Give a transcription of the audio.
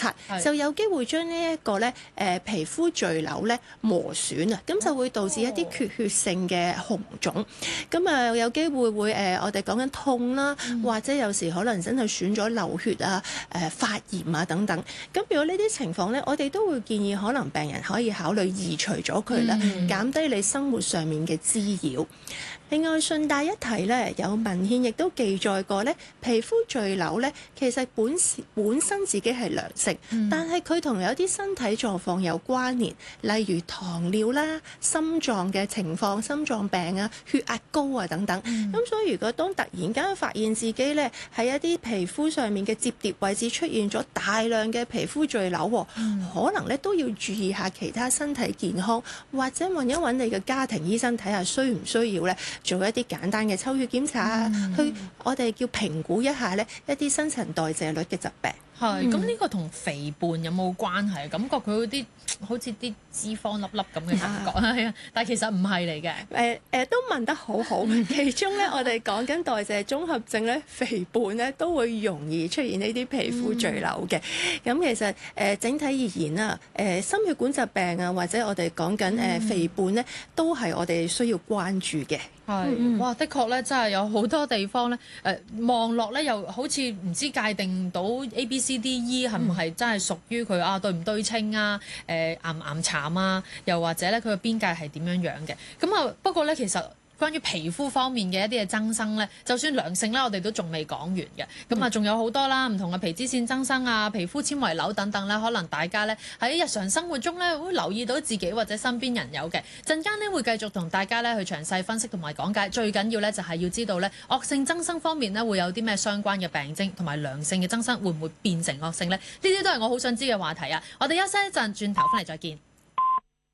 擦，就有機會將呢一個咧皮膚贅瘤咧磨損啊，咁就會導致一啲缺血性嘅紅腫，咁啊有機會我哋講緊痛啦，或者有時可能真係損咗流血啊、發炎啊等等。咁如果呢啲情況咧，我哋都會建議可能病人可以考慮移除咗佢啦，減低你生活上面嘅滋擾。另外順帶一提咧，有文獻亦都記載過咧，皮膚贅瘤咧其實本身自己係良性，但係佢同有啲身體狀況有關聯，例如糖尿啦、心臟嘅情況、心臟病啊、血壓高啊等等。咁所以如果當突然間發現自己咧喺一啲皮膚上面嘅摺疊位置出現咗大量嘅皮膚贅瘤，可能咧都要注意下其他身體健康，或者揾一揾你嘅家庭醫生睇下需唔需要咧做一啲簡單嘅抽血檢查啊，去我哋叫評估一下咧一啲新陳代謝率嘅疾病。 係，咁呢個同肥胖有冇關係？感覺佢嗰啲好似啲脂肪粒粒咁嘅感覺，係啊，但係其實唔係嚟嘅。 都問得好好。其中咧，我哋講緊代謝綜合症咧，肥胖咧都會容易出現呢啲皮膚贅瘤嘅。咁其實整體而言啦，心血管疾病啊，或者我哋講緊肥胖咧，都係我哋需要關注嘅。 係，哇！的確咧，真係有好多地方咧，望落咧又好似唔知界定到 A、B、C、D、E 係唔係真係屬於佢啊？對唔對稱啊？岩唔岩殘啊？又或者咧，佢嘅邊界係點樣樣嘅？咁啊，不過咧，其實關於皮膚方面嘅一啲嘅增生咧，就算良性咧，我哋都仲未講完嘅。咁啊，仲有好多啦，唔同嘅皮脂腺增生啊、皮膚纖維瘤等等咧，可能大家咧喺日常生活中咧會留意到自己或者身邊人有嘅。陣間咧會繼續同大家咧去詳細分析同埋講解。最緊要咧就係要知道咧惡性增生方面咧會有啲咩相關嘅病徵，同埋良性嘅增生會唔會變成惡性咧？呢啲都係我好想知嘅話題啊！我哋休息一陣，轉頭翻嚟再見。